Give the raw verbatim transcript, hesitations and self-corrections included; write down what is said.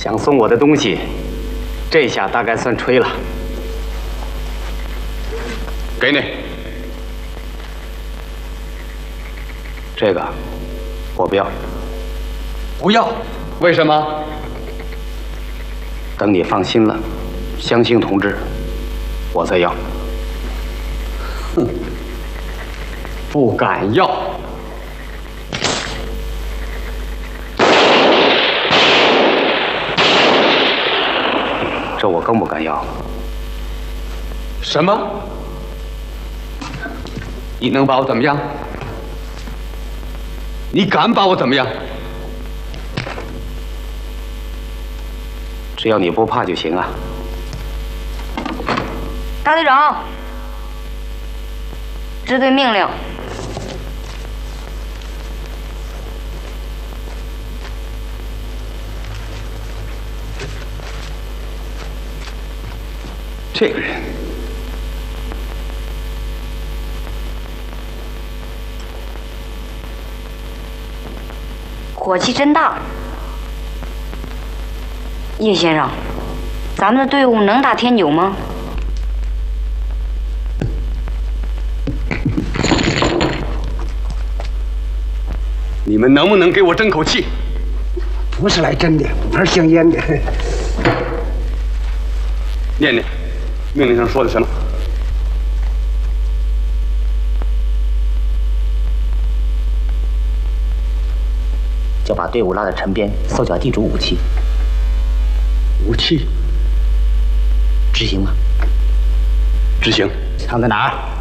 想送我的东西，这下大概算吹了。 给你。 这个我不要。 不要？为什么？ 等你放心了，相信同志，我再要。 哼，不敢要。 这我更不敢要。 什么？你能把我怎么样？你敢把我怎么样？ 只要你不怕就行啊。 大队长，支队命令。 这个人火气真大。叶先生，咱们的队伍能打天九吗？ 你们能不能给我争口气？ 不是来真的，我是香烟的。 念念，命令上说的什么？ 就把队伍拉到城边，搜缴地主武器。 武器？ 执行吗？ 执行。 藏在哪儿？